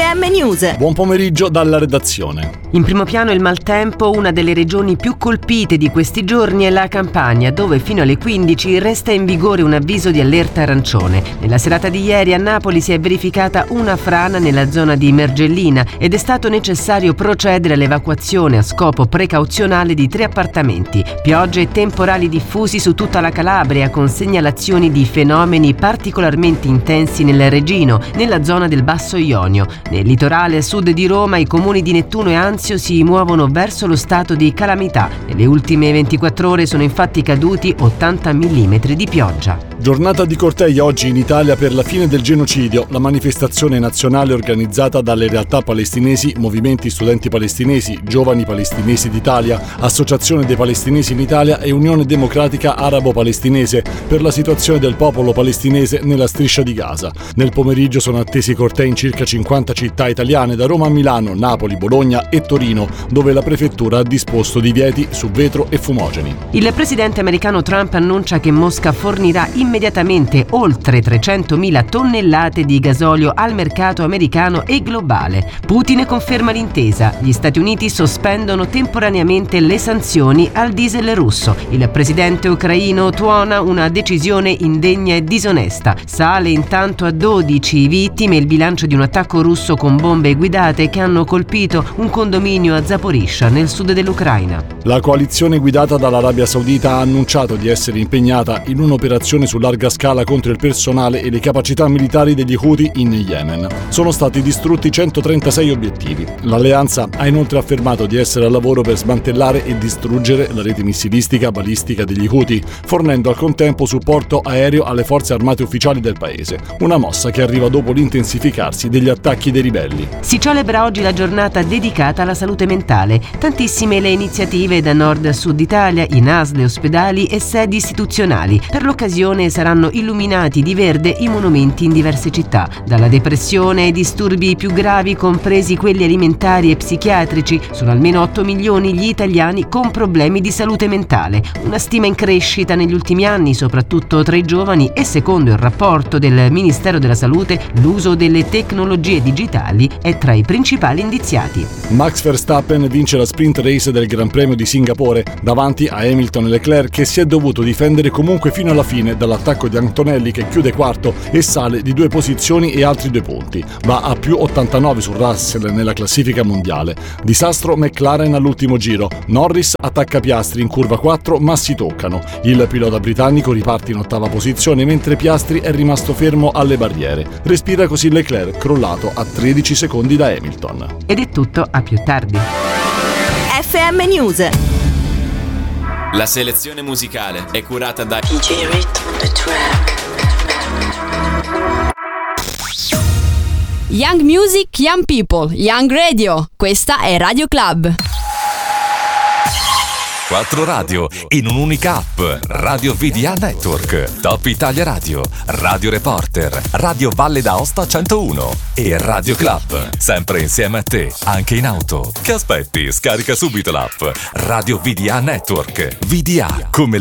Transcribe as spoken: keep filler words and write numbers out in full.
M News. Buon pomeriggio dalla redazione. In primo piano il maltempo. Una delle regioni più colpite di questi giorni è la Campania, dove fino alle quindici resta in vigore un avviso di allerta arancione. Nella serata di ieri a Napoli si è verificata una frana nella zona di Mergellina ed è stato necessario procedere all'evacuazione a scopo precauzionale di tre appartamenti. Piogge e temporali diffusi su tutta la Calabria, con segnalazioni di fenomeni particolarmente intensi nel Regino, nella zona del Basso Ionio. Nel litorale a sud di Roma i comuni di Nettuno e Anzio si muovono verso lo stato di calamità. Nelle ultime ventiquattro ore sono infatti caduti ottanta millimetri di pioggia. Giornata di cortei oggi in Italia per la fine del genocidio, la manifestazione nazionale organizzata dalle realtà palestinesi, movimenti studenti palestinesi, giovani palestinesi d'Italia, Associazione dei Palestinesi in Italia e Unione Democratica Arabo-Palestinese per la situazione del popolo palestinese nella striscia di Gaza. Nel pomeriggio sono attesi cortei in circa cinquanta città italiane, da Roma a Milano, Napoli, Bologna e Torino, dove la prefettura ha disposto divieti su vetro e fumogeni. Il presidente americano Trump annuncia che Mosca fornirà immediatamente oltre trecentomila tonnellate di gasolio al mercato americano e globale. Putin conferma l'intesa. Gli Stati Uniti sospendono temporaneamente le sanzioni al diesel russo. Il presidente ucraino tuona una decisione indegna e disonesta. Sale intanto a dodici vittime il bilancio di un attacco russo con bombe guidate che hanno colpito un condominio a Zaporizhzhia, nel sud dell'Ucraina. La coalizione guidata dall'Arabia Saudita ha annunciato di essere impegnata in un'operazione su larga scala contro il personale e le capacità militari degli Houthi in Yemen. Sono stati distrutti centotrentasei obiettivi. L'alleanza ha inoltre affermato di essere al lavoro per smantellare e distruggere la rete missilistica balistica degli Houthi, fornendo al contempo supporto aereo alle forze armate ufficiali del paese. Una mossa che arriva dopo l'intensificarsi degli attacchi dei ribelli. Si celebra oggi la giornata dedicata alla salute mentale. Tantissime le iniziative da nord a sud Italia, in A S L, ospedali e sedi istituzionali. Per l'occasione saranno illuminati di verde i monumenti in diverse città. Dalla depressione ai disturbi più gravi, compresi quelli alimentari e psichiatrici, sono almeno otto milioni gli italiani con problemi di salute mentale. Una stima in crescita negli ultimi anni, soprattutto tra i giovani, e secondo il rapporto del Ministero della Salute, l'uso delle tecnologie digitali è tra i principali indiziati. Max Verstappen vince la sprint race del Gran Premio di Singapore davanti a Hamilton e Leclerc, che si è dovuto difendere comunque fino alla fine dall'attacco di Antonelli, che chiude quarto e sale di due posizioni e altri due punti. Va a più ottantanove su Russell nella classifica mondiale. Disastro McLaren all'ultimo giro. Norris attacca Piastri in curva quattro, ma si toccano. Il pilota britannico riparte in ottava posizione, mentre Piastri è rimasto fermo alle barriere. Respira così Leclerc, crollato a tredici secondi da Hamilton. Ed è tutto, a più tardi. F M News. La selezione musicale è curata da D J Rhythm on the track. Young Music, Young People, Young Radio. Questa è Radio Club. Quattro radio in un'unica app. Radio V D A Network, Top Italia Radio, Radio Reporter, Radio Valle d'Aosta centouno e Radio Club. Sempre insieme a te, anche in auto. Che aspetti? Scarica subito l'app. Radio V D A Network. V D A come